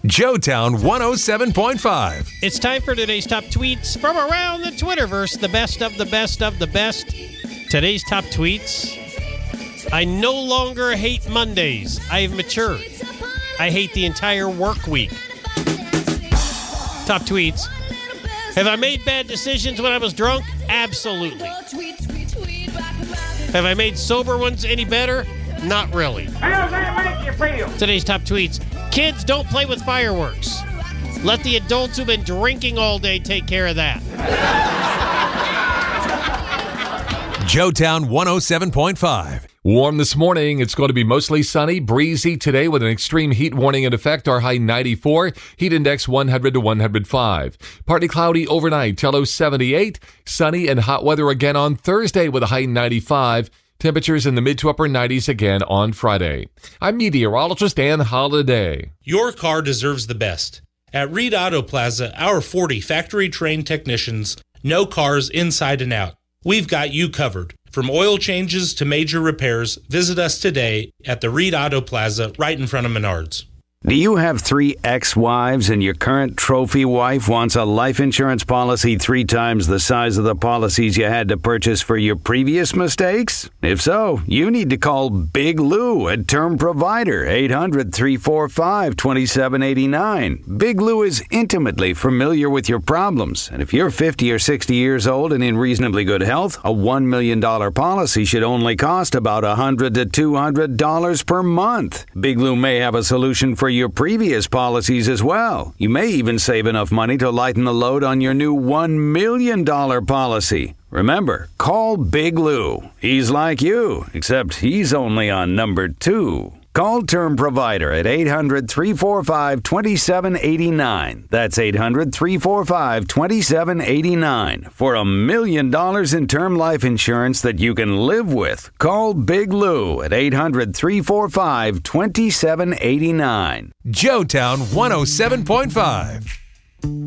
Joetown 107.5. It's time for today's top tweets from around the Twitterverse. The best of the best of the best. Today's top tweets. I no longer hate Mondays. I have matured. I hate the entire work week. Top tweets. Have I made bad decisions when I was drunk? Absolutely. Have I made sober ones any better? Not really. How does that make you feel? Today's top tweets. Kids, don't play with fireworks. Let the adults who've been drinking all day take care of that. Joetown 107.5. Warm this morning. It's going to be mostly sunny, breezy today with an extreme heat warning in effect. Our high 94, heat index 100 to 105. Partly cloudy overnight till low 78. Sunny and hot weather again on Thursday with a high 95. Temperatures in the mid to upper 90s again on Friday. I'm meteorologist Dan Holiday. Your car deserves the best. At Reed Auto Plaza, our 40 factory-trained technicians know cars inside and out. We've got you covered. From oil changes to major repairs, visit us today at the Reed Auto Plaza right in front of Menards. Do you have 3 ex-wives and your current trophy wife wants a life insurance policy 3 times the size of the policies you had to purchase for your previous mistakes? If so, you need to call Big Lou at Term Provider, 800-345-2789. Big Lou is intimately familiar with your problems, and if you're 50 or 60 years old and in reasonably good health, a $1 million policy should only cost about $100 to $200 per month. Big Lou may have a solution for your previous policies as well. You may even save enough money to lighten the load on your new $1 million policy. Remember, call Big Lou. He's like you, except he's only on number 2. Call Term Provider at 800-345-2789. That's 800-345-2789. For $1 million in term life insurance that you can live with. Call Big Lou at 800-345-2789. Joetown 107.5.